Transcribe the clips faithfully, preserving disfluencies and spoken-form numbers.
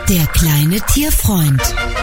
Der kleine Tierfreund.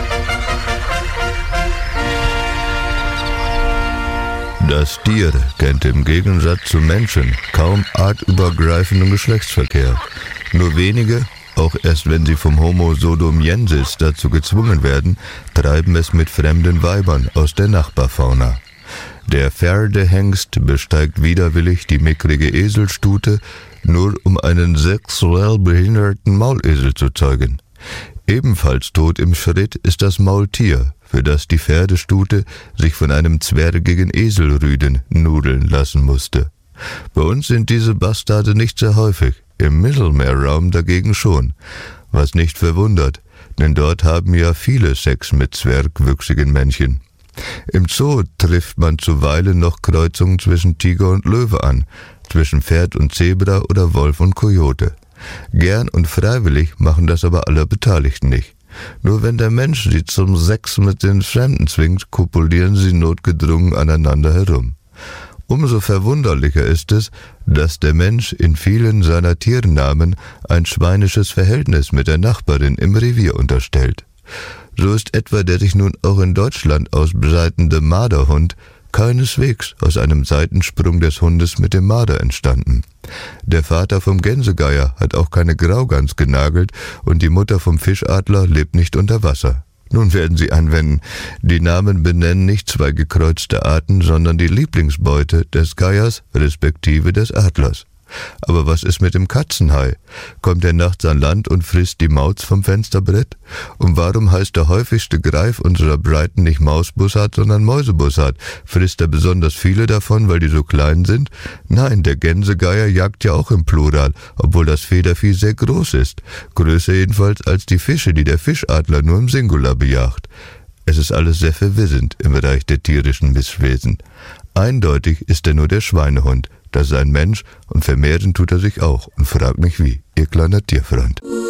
Das Tier kennt im Gegensatz zum Menschen kaum artübergreifenden Geschlechtsverkehr. Nur wenige, auch erst wenn sie vom Homo sodomiensis dazu gezwungen werden, treiben es mit fremden Weibern aus der Nachbarfauna. Der Pferdehengst besteigt widerwillig die mickrige Eselstute, nur um einen sexuell behinderten Maulesel zu zeugen. Ebenfalls tot im Schritt ist das Maultier, für das die Pferdestute sich von einem zwergigen Eselrüden nudeln lassen musste. Bei uns sind diese Bastarde nicht sehr häufig, im Mittelmeerraum dagegen schon, was nicht verwundert, denn dort haben ja viele Sex mit zwergwüchsigen Männchen. Im Zoo trifft man zuweilen noch Kreuzungen zwischen Tiger und Löwe an, zwischen Pferd und Zebra oder Wolf und Kojote. Gern und freiwillig machen das aber alle Beteiligten nicht. Nur wenn der Mensch sie zum Sex mit den Fremden zwingt, kopulieren sie notgedrungen aneinander herum. Umso verwunderlicher ist es, dass der Mensch in vielen seiner Tiernamen ein schweinisches Verhältnis mit der Nachbarin im Revier unterstellt. So ist etwa der sich nun auch in Deutschland ausbreitende Marderhund keineswegs aus einem Seitensprung des Hundes mit dem Marder entstanden. Der Vater vom Gänsegeier hat auch keine Graugans genagelt und die Mutter vom Fischadler lebt nicht unter Wasser. Nun werden Sie einwenden, die Namen benennen nicht zwei gekreuzte Arten, sondern die Lieblingsbeute des Geiers respektive des Adlers. Aber was ist mit dem Katzenhai? Kommt er nachts an Land und frisst die Maus vom Fensterbrett? Und warum heißt der häufigste Greif unserer Breiten nicht Mausbussard, sondern Mäusebussard? Frisst er besonders viele davon, weil die so klein sind? Nein, der Gänsegeier jagt ja auch im Plural, obwohl das Federvieh sehr groß ist. Größer jedenfalls als die Fische, die der Fischadler nur im Singular bejagt. Es ist alles sehr verwirrend im Bereich der tierischen Misswesen. Eindeutig ist er nur der Schweinehund. Das ist ein Mensch und vermehren tut er sich auch und fragt nicht wie. Ihr kleiner Tierfreund.